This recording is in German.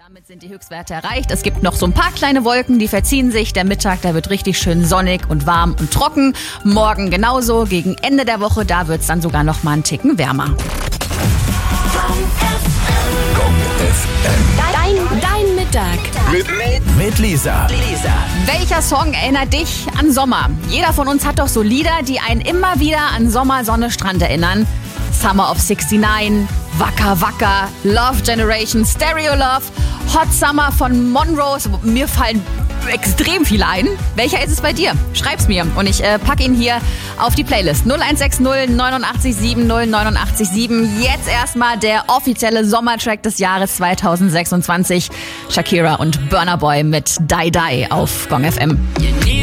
Damit sind die Höchstwerte erreicht. Es gibt noch so ein paar kleine Wolken, die verziehen sich. Der Mittag, der wird richtig schön sonnig und warm und trocken. Morgen genauso. Gegen Ende der Woche, da wird es dann sogar noch mal einen Ticken wärmer. Dein Mittag. Mit Lisa. Welcher Song erinnert dich an Sommer? Jeder von uns hat doch so Lieder, die einen immer wieder an Sommer, Sonne, Strand erinnern. Summer of 69, Wacker Wacker, Love Generation, Stereo Love, Hot Summer von Monroe. Mir fallen extrem viele ein. Welcher ist es bei dir? Schreib's mir und ich pack ihn hier auf die Playlist. 0160 89 7 089 7. Jetzt erstmal der offizielle Sommertrack des Jahres 2026. Shakira und Burna Boy mit Die Die auf Gong FM.